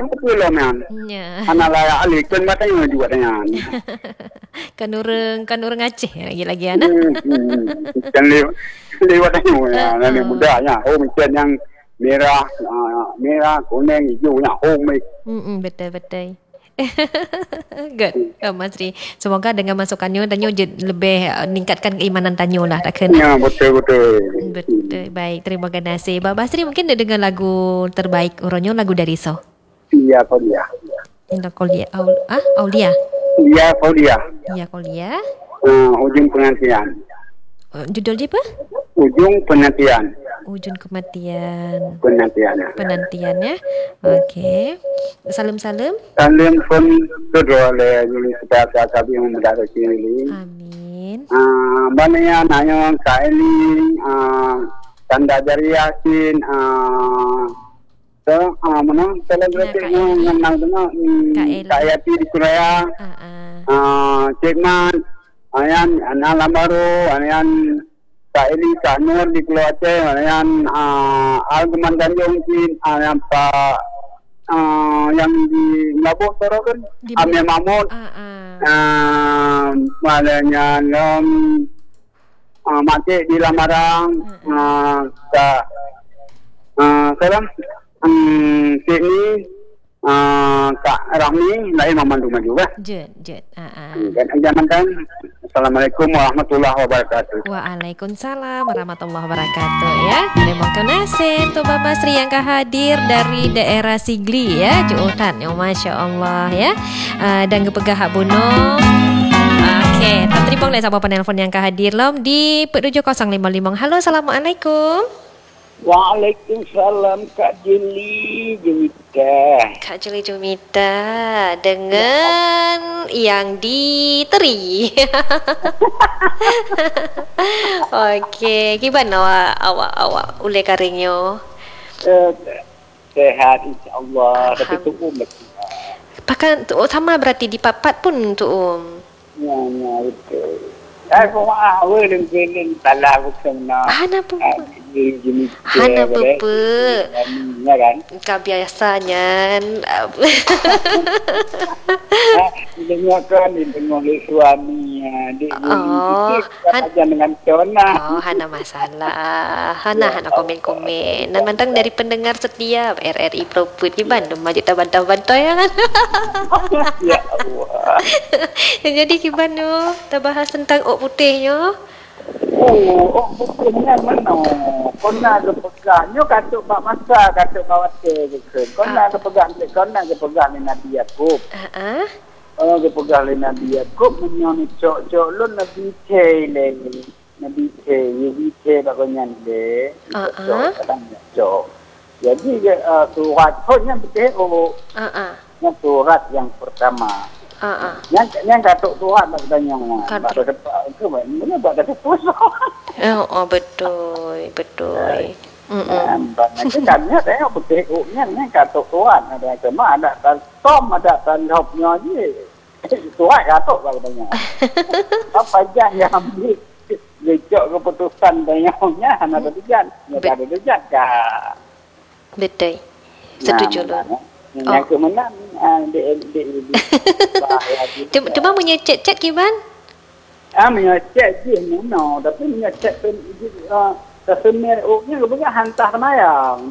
yang betul lah man. Ya. Anak lah alik kan batang juga dengan. Kan orang Aceh lagi anak. Kan lewat aja ya, nanti mudanya. Oh macam yang merah, kuning, hijau yang home. Betul. Good. Mas Ri. Semoga dengan masukannya Tanyo lebih meningkatkan keimanan Tanyo lah takkan. Ya, betul. Betul. Baik, terima kasih. Mbak Basri mungkin dia dengar lagu terbaik Uronyo, lagu dari So. Iya, Kolia. Aulia. Iya, Kolia. Iya, Kolia. Ujung penantian. Judul dia apa? Ujung penantian. Ujung kematian. Penantian Ya. Okey. Salam. Salam pun kedua oleh Juli supaya kami mendarat ini. Amin. Banyak nanya Kaeli, Tanda Jari Yasin, mana selebriti yang nama Kayati di Korea, Cekman, anak Lambaru, anak Kaeli Kanur di Pulau Aceh, anak Algeman Tanjung Jin, anak Pak yang di Labuh Torokan, Amir Mahmud, malahnya Mati di Lamarang, sekarang sini Kak Rahmi lain memandu juga. Jet. Jangan kan. Assalamualaikum warahmatullahi wabarakatuh. Waalaikumsalam warahmatullahi wabarakatuh ya. Terima kasih untuk Bapak Sri yang hadir dari daerah Sigli ya, Juutan ya, Masya Allah ya. Dan kepegah Hak Buno. Okey, tak terima oleh siapa penelpon yang hadir lom di 7055. Halo, Assalamualaikum. Waalaikumsalam Kak Jumita. Kak Jumita dengan yang diteri. Okey, gimana awak ulai karingnya? Sehat insya-Allah, tapi tuum lagi. Pakai sama berarti di papat pun tuum. Ya, betul. Aku awal dengan talah bukanlah. Hana pupu. Ya kan? Kebiasanya. Dengarkan oleh suami. Aja dengan Cona. Hana masalah. Hana komen-komen. Dan mandang dari pendengar setia RRI Proput di Bandung maju tabantah-bantah ya kan. Ya Allah. Jadi gimana? Kita bahas tentang putihnya. Putihnya mana? Kona kepegahnya katuk Pak Masa, katuk Kawate gitu. Kona kepegah ni Nabi Yaakob. Kepegah ni Nabi Yaakob menyoni cok lo Nabi Cele. Nabi Cele bagusnya ni. Cok. Jadi surat pun yang betul. Yang surat yang pertama. Yang katuk Tuhan maksudnya baru dapat itu mana buat dapat puasa. Betul. Nanti kannya saya putih uknya yang katuk Tuhan ada cuma ada tom ada tanhopnya je. Tuhan katuk maksudnya. Apa yang ambil lecok keputusan banyaknya hanya berjalan. Ya ada berjalan kah? Betul. Setuju lah. Yang kemenang Cuma punya chat Kiban? Punya chat je no, tapi punya chat pun tersemir oknya kemudian hantar mayang.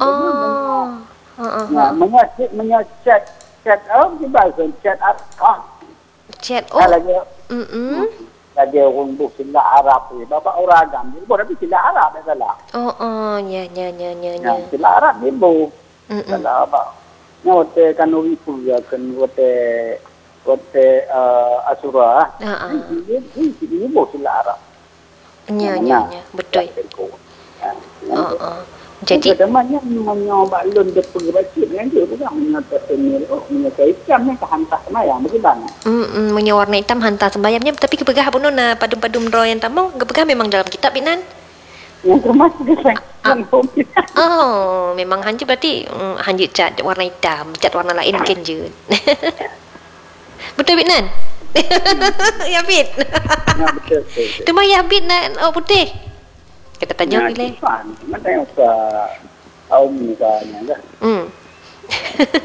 Punya chat bahasa chat lagi orang buku sila Arab ni. Bapa orang agam ni boleh tapi sila Arab ni salah. Ya. Sila Arab ni bu. Salah apa? Wote kanuri pula kan wote asura. Ini bos Arab. Ya, betul. Jadi temannya menyoba lun de pengebaci dengan dia bukan menyata semir menyata hitam ni hantar sembahyang bagaimana? Menyawarna hitam hantar sembahyangnya tapi kepegah pun na padum-padum ro yang tamong kepegah memang dalam kitab Binan. Yang termasuk kesan memang hanju berarti hanju cat warna hitam, cat warna lain mungkin je. Betul Binan? Ya Bit. Betul. Cuma ya Bit nak putih. Kita tanya bila. Mana yang usah tahu misalnya kan.